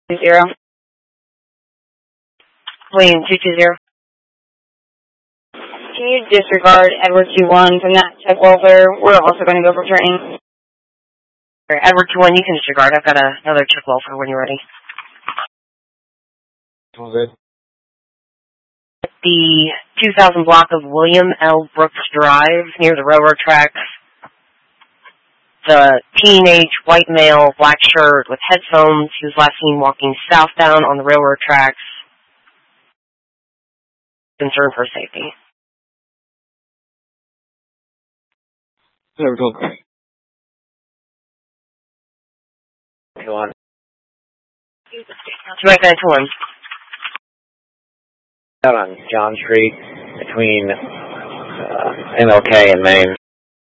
0. William 220. Can you disregard Edward 21 from that check welfare? We're also going to go for training. Edward 21, you can disregard. I've got another check welfare when you're ready. All good. The 2000 block of William L. Brooks Drive near the railroad tracks. The teenage white male, black shirt with headphones. He was last seen walking southbound on the railroad tracks. Concern for safety. Never told. Go on. 291. Out on John Street between MLK and Main.